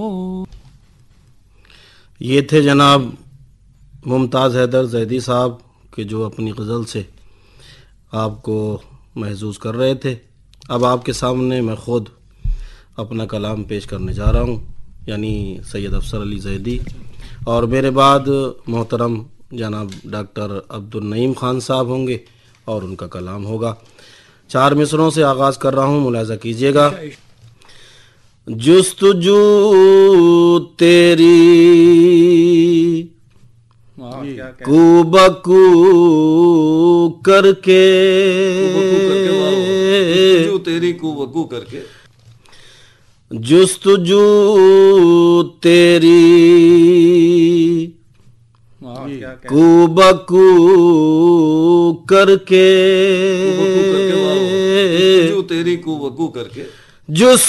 ये थे जनाब मुमताज़ हैदर जैदी साहब कि जो अपनी गज़ल से आपको महसूस कर रहे थे। अब आपके सामने मैं ख़ुद अपना कलाम पेश करने जा रहा हूँ, यानी सैयद अफसर अली जैदी, और मेरे बाद मोहतरम जनाब डॉक्टर अब्दुल नईम खान साहब होंगे और उनका कलाम होगा। 4 मिसरों से आगाज़ कर रहा हूँ, मुलाज़ा कीजिएगा। जुस्तजू तेरी कूबकू करके, जुस्तजू तेरी कूबकू करके, जुस्तजू तेरी कूबकू करके, जुस्तजू तेरी कूबकू करके, जुस्तजू